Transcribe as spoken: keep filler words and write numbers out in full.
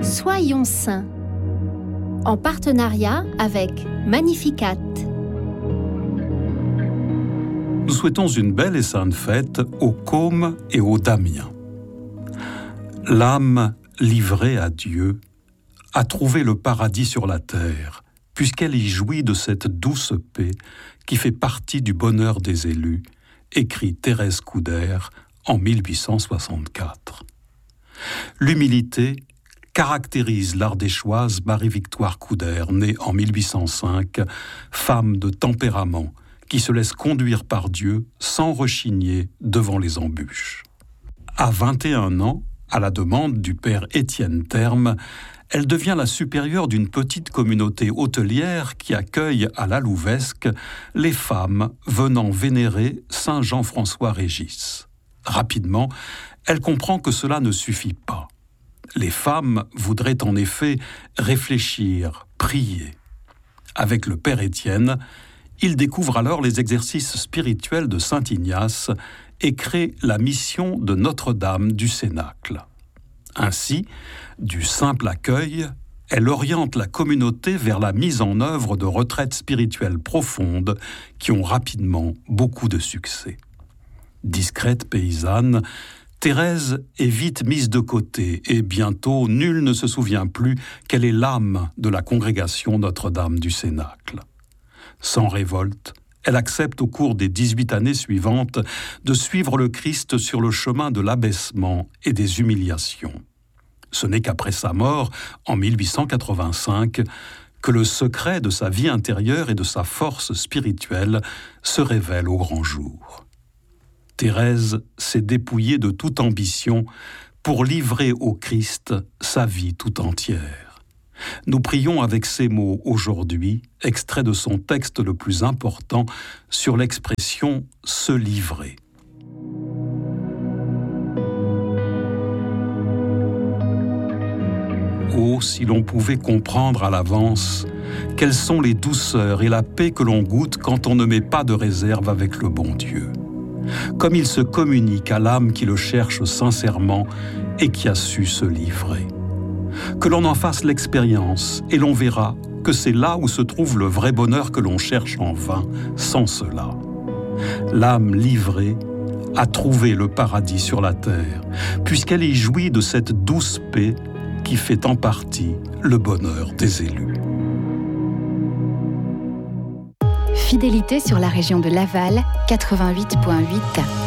Soyons saints, en partenariat avec Magnificat. Nous souhaitons une belle et sainte fête aux Côme et aux Damiens. L'âme livrée à Dieu a trouvé le paradis sur la terre, puisqu'elle y jouit de cette douce paix qui fait partie du bonheur des élus, écrit Thérèse Couder en mille huit cent soixante-quatre. L'humilité caractérise l'ardéchoise Marie-Victoire Couder, née en mille huit cent cinq, femme de tempérament, qui se laisse conduire par Dieu sans rechigner devant les embûches. À vingt et un ans, à la demande du père Étienne Terme, elle devient la supérieure d'une petite communauté hôtelière qui accueille à la Louvesque les femmes venant vénérer saint Jean-François Régis. Rapidement, elle comprend que cela ne suffit pas. Les femmes voudraient en effet réfléchir, prier. Avec le père Étienne, il découvre alors les exercices spirituels de saint Ignace et crée la mission de Notre-Dame du Cénacle. Ainsi, du simple accueil, elle oriente la communauté vers la mise en œuvre de retraites spirituelles profondes qui ont rapidement beaucoup de succès. Discrète paysanne, Thérèse est vite mise de côté et bientôt nul ne se souvient plus qu'elle est l'âme de la congrégation Notre-Dame du Cénacle. Sans révolte, elle accepte au cours des dix-huit années suivantes de suivre le Christ sur le chemin de l'abaissement et des humiliations. Ce n'est qu'après sa mort, en mille huit cent quatre-vingt-cinq, que le secret de sa vie intérieure et de sa force spirituelle se révèle au grand jour. Thérèse s'est dépouillée de toute ambition pour livrer au Christ sa vie tout entière. Nous prions avec ces mots aujourd'hui, extrait de son texte le plus important, sur l'expression « se livrer ». Oh, si l'on pouvait comprendre à l'avance quelles sont les douceurs et la paix que l'on goûte quand on ne met pas de réserve avec le bon Dieu. Comme il se communique à l'âme qui le cherche sincèrement et qui a su se livrer. Que l'on en fasse l'expérience et l'on verra que c'est là où se trouve le vrai bonheur que l'on cherche en vain sans cela. L'âme livrée a trouvé le paradis sur la terre, puisqu'elle y jouit de cette douce paix qui fait en partie le bonheur des élus. Fidélité sur la région de Laval, quatre-vingt-huit virgule huit.